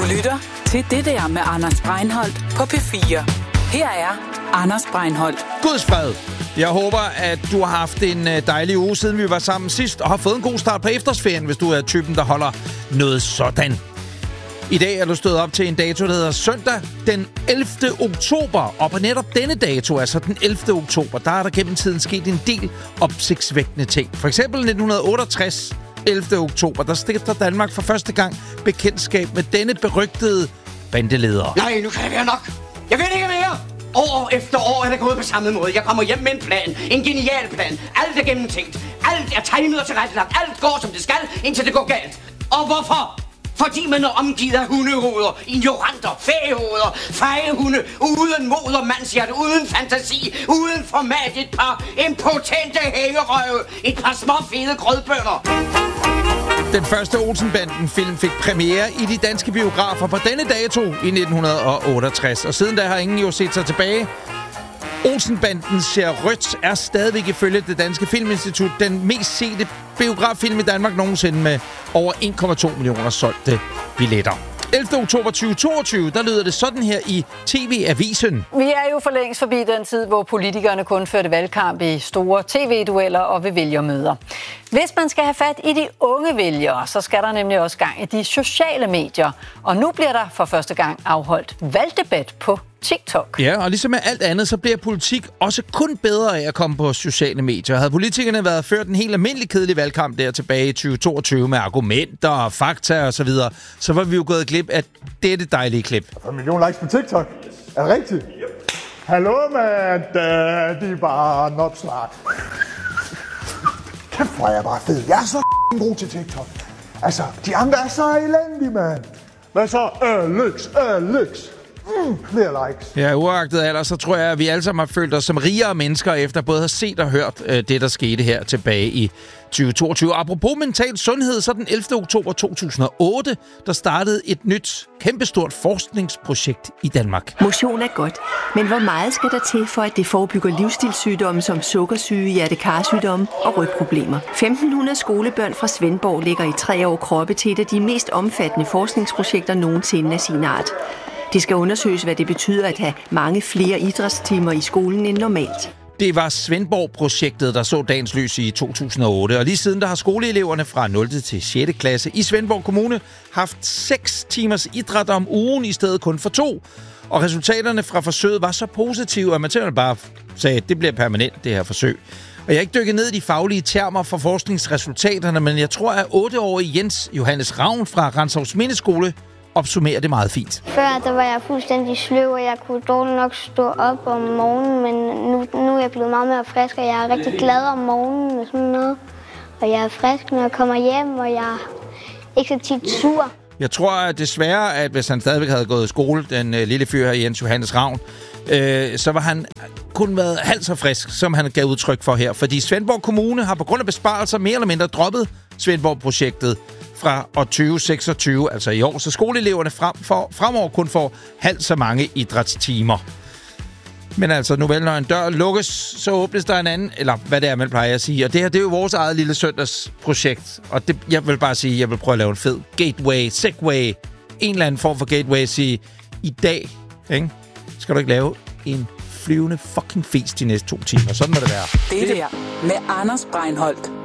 lytter til Det der med Anders Breinholt på P4. Her er Anders Breinholt. Guds fred. Jeg håber, at du har haft en dejlig uge, siden vi var sammen sidst, og har fået en god start på efterårsferien, hvis du er typen, der holder noget sådan. I dag er du stået op til en dato, der hedder søndag den 11. oktober. Og på netop denne dato, altså den 11. oktober, der er der gennem tiden sket en del opsigtsvækkende ting. For eksempel 1968, 11. oktober, der stifter Danmark for første gang bekendtskab med denne berygtede bandeleder. Nej, nu kan det være nok. Jeg vil ikke mere. År efter år er det gået på samme måde. Jeg kommer hjem med en plan. En genial plan. Alt er gennemtænkt. Alt er tegnet og tilrettelagt. Alt går, som det skal, indtil det går galt. Og hvorfor? Fordi man er omgivet af hundehoveder, ignoranter, fæhoveder, fejehunde, uden mod og mandshjerte, uden fantasi, uden format, et par impotente hængerøve, et par små fede grødbønder. Den første Olsenbanden-film fik premiere i de danske biografer på denne dato i 1968, og siden da har ingen jo set sig tilbage. Olsenbanden ser rødt er stadigvæk ifølge det danske filminstitut den mest sete biograffilm i Danmark nogensinde med over 1,2 millioner solgte billetter. 11. oktober 2022, der lyder det sådan her i TV-avisen. Vi er jo for længst forbi den tid, hvor politikerne kun førte valgkamp i store tv-dueller og ved vælgermøder. Hvis man skal have fat i de unge vælgere, så skal der nemlig også gang i de sociale medier. Og nu bliver der for første gang afholdt valgdebat på TikTok. Ja, og ligesom med alt andet, så bliver politik også kun bedre af at komme på sociale medier. Havde politikerne været ført en helt almindelig kedelig valgkamp der tilbage i 2022 med argumenter og fakta og så videre, så var vi jo gået glip af dette dejlige klip. Der er 1 million likes på TikTok. Er det rigtigt? Yep. Hallo, man. De er bare not smart. Kæft, hvor er jeg bare fed. Jeg er så god til TikTok. Altså, de andre er så elendige, mand. Hvad så? Lyks. Flere likes. Ja, uagtet alder, så tror jeg, at vi alle sammen har følt os som rigere mennesker, efter både at have set og hørt det, der skete her tilbage i 2022. Apropos mental sundhed, så den 11. oktober 2008, der startede et nyt, kæmpestort forskningsprojekt i Danmark. Motion er godt, men hvor meget skal der til, for at det forebygger livsstilssygdomme som sukkersyge, hjerte-karsygdomme og rygproblemer? 1.500 skolebørn fra Svendborg lægger i 3 år kroppe til et af de mest omfattende forskningsprojekter nogensinde af sin art. Det skal undersøges, hvad det betyder at have mange flere idrætstimer i skolen end normalt. Det var Svendborg-projektet, der så dagens lys i 2008. Og lige siden der har skoleeleverne fra 0. til 6. klasse i Svendborg Kommune haft 6 timers idræt om ugen i stedet kun for 2. Og resultaterne fra forsøget var så positive, at man simpelthen bare sagde, at det bliver permanent, det her forsøg. Og jeg har ikke dykket ned i de faglige termer for forskningsresultaterne, men jeg tror, at 8-årige Jens Johannes Ravn fra Rantzausminde Skole opsummerer det meget fint. Før der var jeg fuldstændig sløv, og jeg kunne dårligt nok stå op om morgenen, men nu er jeg blevet meget mere frisk, og jeg er rigtig glad om morgenen og sådan noget. Og jeg er frisk, når jeg kommer hjem, og jeg er ikke så tit sur. Jeg tror at desværre, at hvis han stadigvæk havde gået i skole, den lille fyr her, Jens Johannes Ravn, så var han kun været halvt så frisk, som han gav udtryk for her. Fordi Svendborg Kommune har på grund af besparelser mere eller mindre droppet Svendborg-projektet fra år 2026, altså i år, så skoleeleverne fremover kun får halvt så mange idrætstimer. Men altså, nu vel, når en dør lukkes, så åbnes der en anden, eller hvad det er, man plejer at sige. Og det her, det er jo vores eget lille søndagsprojekt. Og det, jeg vil bare sige, jeg vil prøve at lave en fed gateway, segway, en eller anden form for gateway, sige, i dag, ikke, skal du ikke lave en flyvende fucking fest de næste 2 timer. Sådan må det være. Det der med Anders Breinholt.